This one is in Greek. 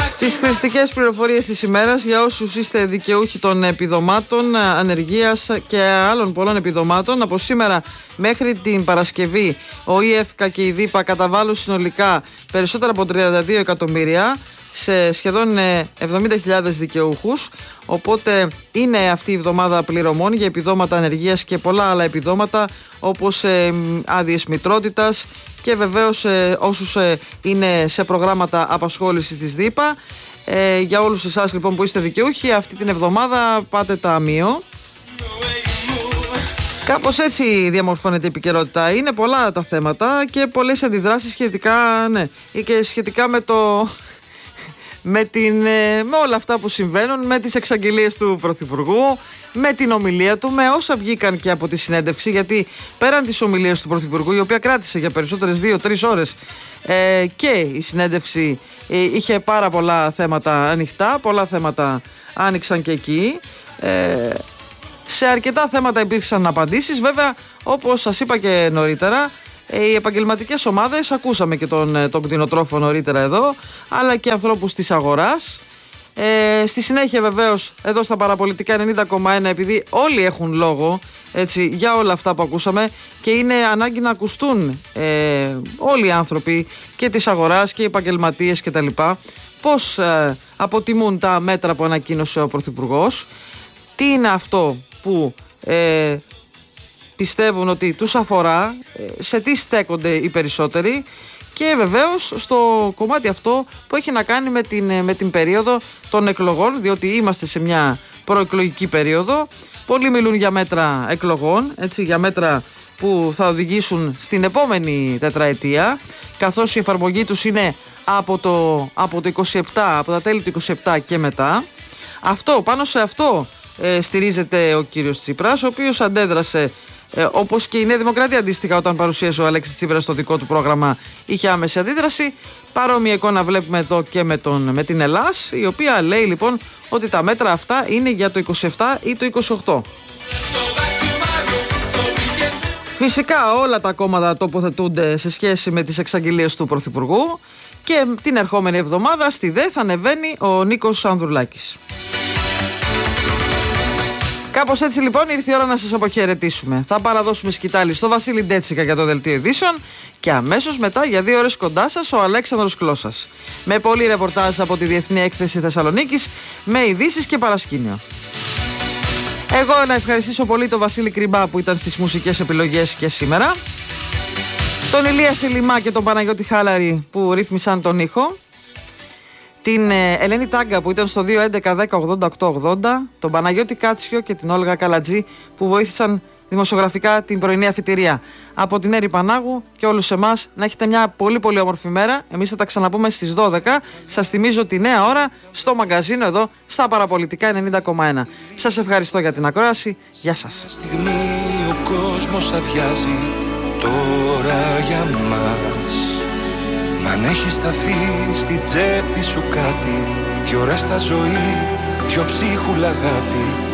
Στις χρηστικές πληροφορίες της ημέρας, για όσους είστε δικαιούχοι των επιδομάτων ανεργίας και άλλων πολλών επιδομάτων, από σήμερα μέχρι την Παρασκευή ο ΙΕΦΚΑ και η ΔΥΠΑ καταβάλουν συνολικά περισσότερα από 32 εκατομμύρια σε σχεδόν 70.000 δικαιούχους. Οπότε είναι αυτή η εβδομάδα πληρωμών για επιδόματα ανεργίας και πολλά άλλα επιδόματα, όπως άδειες μητρότητας και βεβαίως όσους είναι σε προγράμματα απασχόλησης της ΔΥΠΑ. Για όλους εσάς λοιπόν που είστε δικαιούχοι, αυτή την εβδομάδα πάτε ταμείο. Κάπως έτσι διαμορφώνεται η επικαιρότητα. Είναι πολλά τα θέματα και πολλές αντιδράσεις σχετικά, και σχετικά με όλα αυτά που συμβαίνουν, με τις εξαγγελίες του Πρωθυπουργού, με την ομιλία του, με όσα βγήκαν και από τη συνέντευξη, γιατί πέραν της ομιλίας του Πρωθυπουργού, η οποία κράτησε για περισσότερες 2-3 ώρες, και η συνέντευξη είχε πάρα πολλά θέματα ανοιχτά, πολλά θέματα άνοιξαν και εκεί. Σε αρκετά θέματα υπήρξαν απαντήσεις. Βέβαια, όπως σας είπα και νωρίτερα, οι επαγγελματικές ομάδες, ακούσαμε και τον κτηνοτρόφο νωρίτερα εδώ, αλλά και ανθρώπους της αγοράς. Στη συνέχεια βεβαίως εδώ στα Παραπολιτικά 90,1, επειδή όλοι έχουν λόγο έτσι, για όλα αυτά που ακούσαμε και είναι ανάγκη να ακουστούν όλοι οι άνθρωποι και της αγοράς και οι επαγγελματίες κτλ. Πώς αποτιμούν τα μέτρα που ανακοίνωσε ο Πρωθυπουργός, τι είναι αυτό που πιστεύουν ότι τους αφορά, σε τι στέκονται οι περισσότεροι, και βεβαίως στο κομμάτι αυτό που έχει να κάνει με την περίοδο των εκλογών, διότι είμαστε σε μια προεκλογική περίοδο. Πολλοί μιλούν για μέτρα εκλογών, έτσι, για μέτρα που θα οδηγήσουν στην επόμενη τετραετία, καθώς η εφαρμογή τους είναι από το 27, από τα τέλη του 27 και μετά. Πάνω σε αυτό στηρίζεται ο κύριος Τσίπρας, ο οποίος αντέδρασε, όπως και η Νέα Δημοκρατία αντίστοιχα, όταν παρουσίασε ο Αλέξης Τσίπρας το δικό του πρόγραμμα, είχε άμεση αντίδραση. Παρόμοια εικόνα βλέπουμε εδώ και με την Ελλάς, η οποία λέει λοιπόν ότι τα μέτρα αυτά είναι για το 27 ή το 28. Φυσικά όλα τα κόμματα τοποθετούνται σε σχέση με τις εξαγγελίες του Πρωθυπουργού και την ερχόμενη εβδομάδα στη ΔΕ θα ανεβαίνει ο Νίκος Ανδρουλάκης. Κάπως έτσι λοιπόν ήρθε η ώρα να σας αποχαιρετήσουμε. Θα παραδώσουμε σκητάλη στο Βασίλη Ντέτσικα για το Δελτίο Ειδήσεων και αμέσως μετά για 2 ώρες κοντά σας ο Αλέξανδρος Κλώσας. Με πολλή ρεπορτάζ από τη Διεθνή Έκθεση Θεσσαλονίκης, με ειδήσεις και παρασκήνιο. Εγώ να ευχαριστήσω πολύ τον Βασίλη Κρυμπά που ήταν στις μουσικές επιλογές και σήμερα, τον Ηλία Σιλιμά και τον Παναγιώτη Χάλαρη που ρύθμισαν τον ήχο, την Ελένη Τάγκα που ήταν στο 211-10-88-80, τον Παναγιώτη Κάτσιο και την Όλγα Καλατζή που βοήθησαν δημοσιογραφικά την πρωινή αφιτηρία. Από την Έρη Πανάγου και όλους εμάς να έχετε μια πολύ πολύ όμορφη μέρα. Εμείς θα τα ξαναπούμε στις 12. Σας θυμίζω τη νέα ώρα στο μαγκαζίνο εδώ στα Παραπολιτικά 90,1. Σας ευχαριστώ για την ακρόαση. Γεια σας. Στιγμή ο κόσμος αδειάζει τώρα για μας. Μ' αν έχει σταθεί στη τσέπη σου κάτι, 2 ώρες στα ζωή, 2 ψίχουλα αγάπη.